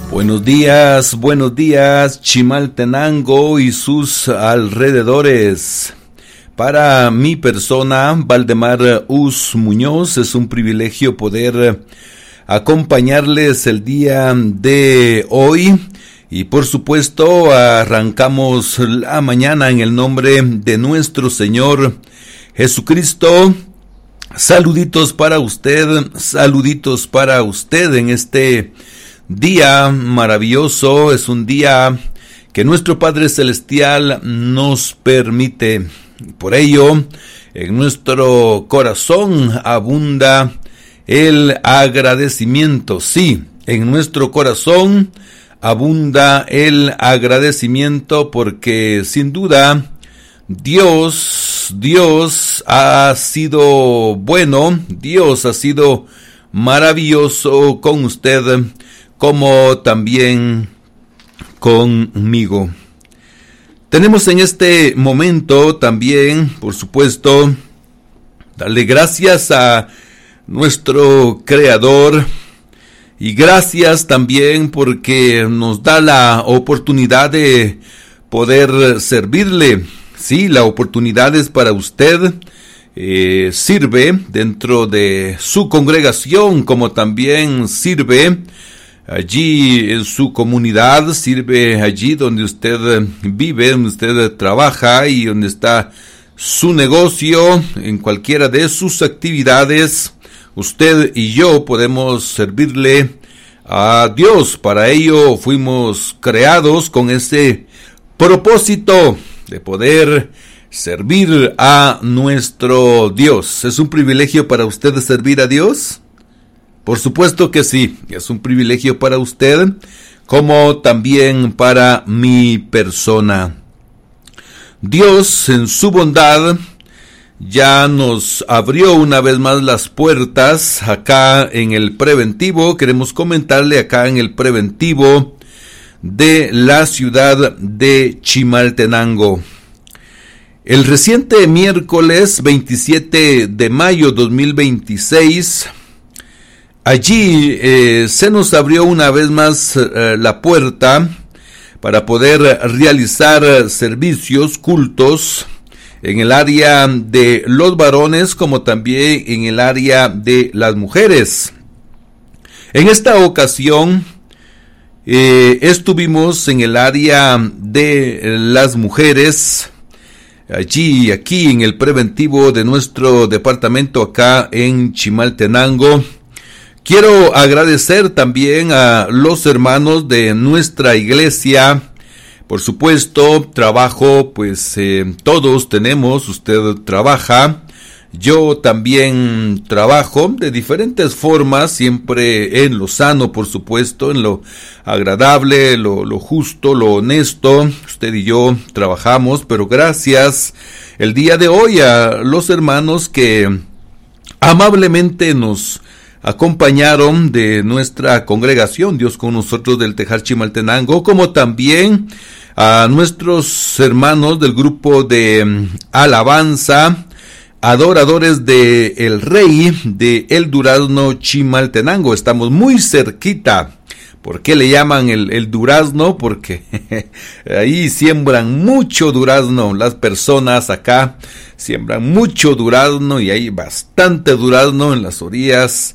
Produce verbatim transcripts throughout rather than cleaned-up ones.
Buenos días, buenos días, Chimaltenango y sus alrededores. Para mi persona, Valdemar Uz Muñoz, es un privilegio poder acompañarles el día de hoy. Y por supuesto, arrancamos la mañana en el nombre de nuestro Señor Jesucristo. Saluditos para usted, saluditos para usted en este día maravilloso. Es un día que nuestro Padre Celestial nos permite. Por ello, en nuestro corazón abunda el agradecimiento. Sí, en nuestro corazón abunda el agradecimiento porque sin duda Dios, Dios ha sido bueno, Dios ha sido maravilloso con usted, como también conmigo. Tenemos en este momento también, por supuesto, darle gracias a nuestro Creador y gracias también porque nos da la oportunidad de poder servirle. Sí, la oportunidad es para usted. Eh, sirve dentro de su congregación, como también sirve allí en su comunidad, sirve allí donde usted vive, donde usted trabaja y donde está su negocio, en cualquiera de sus actividades. Usted y yo podemos servirle a Dios. Para ello fuimos creados con ese propósito de poder servir a nuestro Dios. ¿Es un privilegio para usted servir a Dios? Por supuesto que sí, es un privilegio para usted, como también para mi persona. Dios, en su bondad, ya nos abrió una vez más las puertas acá en el preventivo. Queremos comentarle acá en el preventivo de la ciudad de Chimaltenango. El reciente miércoles veintisiete de mayo dos mil veintiséis, allí eh, se nos abrió una vez más eh, la puerta para poder realizar servicios, cultos, en el área de los varones como también en el área de las mujeres. En esta ocasión eh, estuvimos en el área de las mujeres, allí, aquí en el preventivo de nuestro departamento acá en Chimaltenango. Quiero agradecer también a los hermanos de nuestra iglesia. Por supuesto, trabajo, pues eh, todos tenemos, usted trabaja, yo también trabajo de diferentes formas, siempre en lo sano, por supuesto, en lo agradable, lo, lo justo, lo honesto. Usted y yo trabajamos, pero gracias el día de hoy a los hermanos que amablemente nos acompañaron de nuestra congregación, Dios con nosotros del Tejar Chimaltenango, como también a nuestros hermanos del grupo de alabanza, adoradores de el Rey de El Durazno Chimaltenango. Estamos muy cerquita. ¿Por qué le llaman el, el durazno? Porque ahí siembran mucho durazno. Las personas acá siembran mucho durazno y hay bastante durazno en las orillas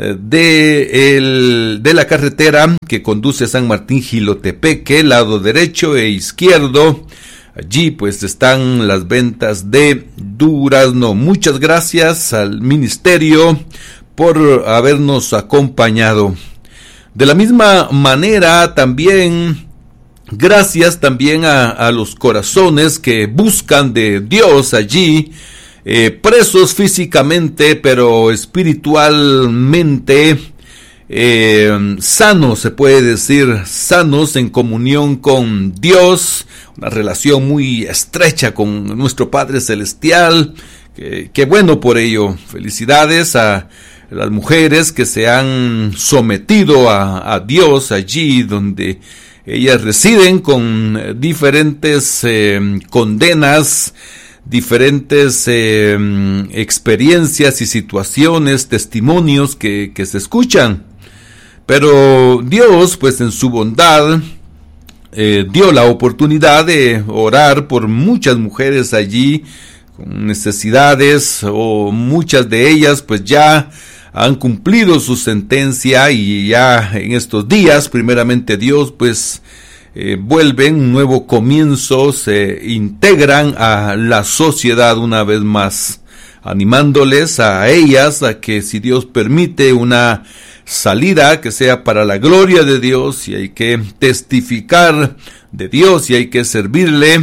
de, el, de la carretera que conduce a San Martín Jilotepeque, lado derecho e izquierdo. Allí pues están las ventas de durazno. Muchas gracias al ministerio por habernos acompañado. De la misma manera también, gracias también a, a los corazones que buscan de Dios allí, eh, presos físicamente pero espiritualmente, eh, sanos, se puede decir, sanos en comunión con Dios, una relación muy estrecha con nuestro Padre Celestial. Que, que bueno por ello. Felicidades a las mujeres que se han sometido a, a Dios allí donde ellas residen con diferentes eh, condenas, diferentes eh, experiencias y situaciones, testimonios que, que se escuchan. Pero Dios, pues en su bondad, eh, dio la oportunidad de orar por muchas mujeres allí con necesidades, o muchas de ellas pues ya han cumplido su sentencia y ya en estos días, primeramente Dios, pues eh, vuelven un nuevo comienzo, se integran a la sociedad una vez más, animándoles a ellas a que, si Dios permite una salida, que sea para la gloria de Dios, y hay que testificar de Dios y hay que servirle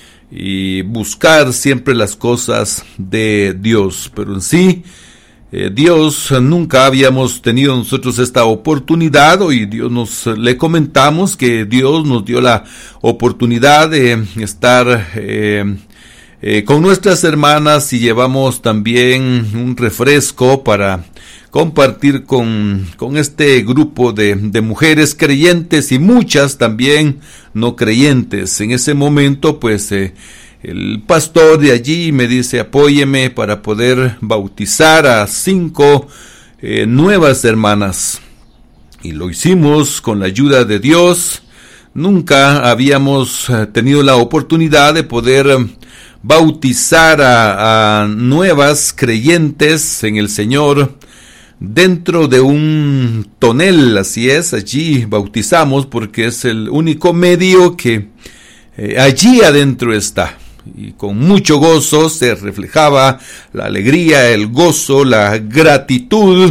y buscar siempre las cosas de Dios. Pero en sí, eh, Dios, nunca habíamos tenido nosotros esta oportunidad. Hoy Dios nos le comentamos que Dios nos dio la oportunidad de estar eh, eh, con nuestras hermanas, y llevamos también un refresco para compartir con, con este grupo de, de mujeres creyentes y muchas también no creyentes. En ese momento, pues, eh, el pastor de allí me dice: apóyeme para poder bautizar a cinco eh, nuevas hermanas. Y lo hicimos con la ayuda de Dios. Nunca habíamos tenido la oportunidad de poder bautizar a, a nuevas creyentes en el Señor dentro de un tonel. Así es, allí bautizamos porque es el único medio que eh, allí adentro está. Y con mucho gozo se reflejaba la alegría, el gozo, la gratitud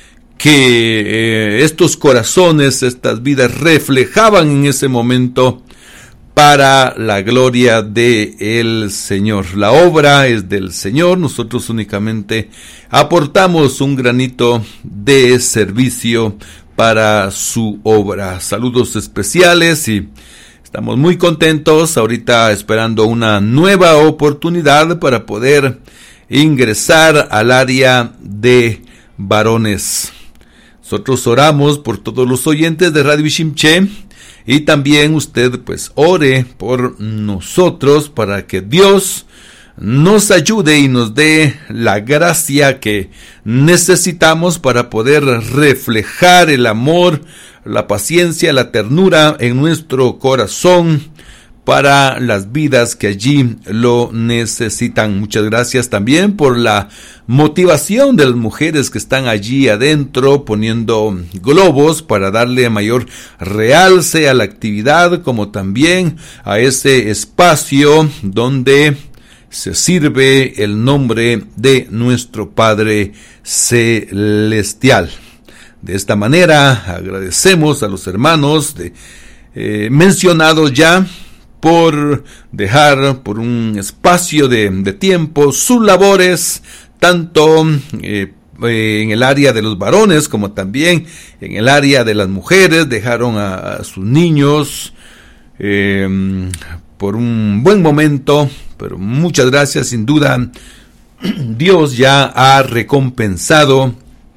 que eh, estos corazones, estas vidas reflejaban en ese momento para la gloria de el Señor. La obra es del Señor, nosotros únicamente aportamos un granito de servicio para su obra. Saludos especiales y estamos muy contentos ahorita esperando una nueva oportunidad para poder ingresar al área de varones. Nosotros oramos por todos los oyentes de Radio Shimche, y también usted pues ore por nosotros para que Dios nos ayude y nos dé la gracia que necesitamos para poder reflejar el amor, la paciencia, la ternura en nuestro corazón para las vidas que allí lo necesitan. Muchas gracias también por la motivación de las mujeres que están allí adentro poniendo globos para darle mayor realce a la actividad, como también a ese espacio donde se sirve el nombre de nuestro Padre Celestial. De esta manera agradecemos a los hermanos de, eh, mencionados ya, por dejar por un espacio de, de tiempo sus labores, tanto eh, en el área de los varones como también en el área de las mujeres. Dejaron a, a sus niños eh, por un buen momento, pero muchas gracias. Sin duda, Dios ya ha recompensado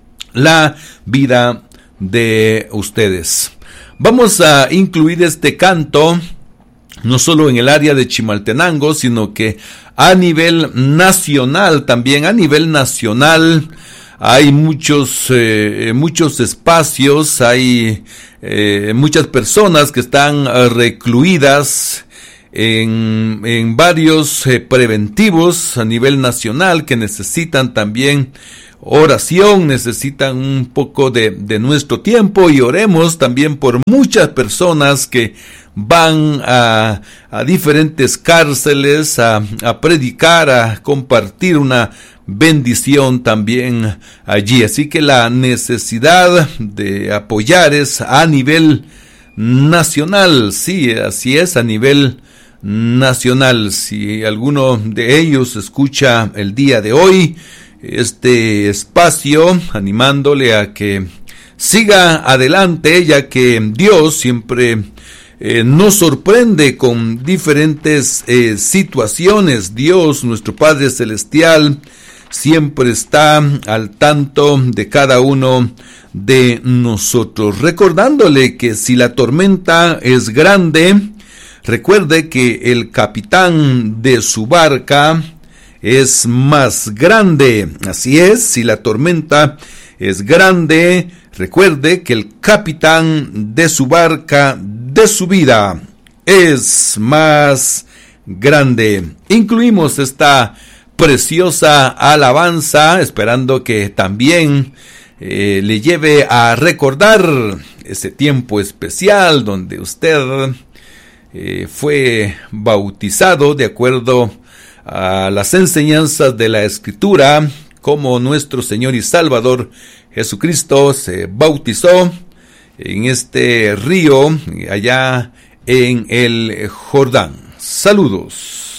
la vida de ustedes. Vamos a incluir este canto no solo en el área de Chimaltenango, sino que a nivel nacional, también a nivel nacional hay muchos eh, muchos espacios, hay eh, muchas personas que están eh, recluidas en, en varios eh, preventivos a nivel nacional, que necesitan también oración, necesitan un poco de, de nuestro tiempo, y oremos también por muchas personas que van a, a diferentes cárceles a, a predicar, a compartir una bendición también allí. Así que la necesidad de apoyar es a nivel nacional. Sí, así es, a nivel nacional. Si alguno de ellos escucha el día de hoy este espacio, animándole a que siga adelante, ya que Dios siempre eh, nos sorprende con diferentes eh, situaciones. Dios, nuestro Padre Celestial, siempre está al tanto de cada uno de nosotros, recordándole que si la tormenta es grande, recuerde que el capitán de su barca es más grande. Así es, si la tormenta es grande, Recuerde que el capitán de su barca, de su vida, es más grande. Incluimos esta preciosa alabanza, esperando que también eh, le lleve a recordar ese tiempo especial donde usted eh, fue bautizado de acuerdo a las enseñanzas de la Escritura, como nuestro Señor y Salvador Jesucristo se bautizó en este río allá en el Jordán. Saludos.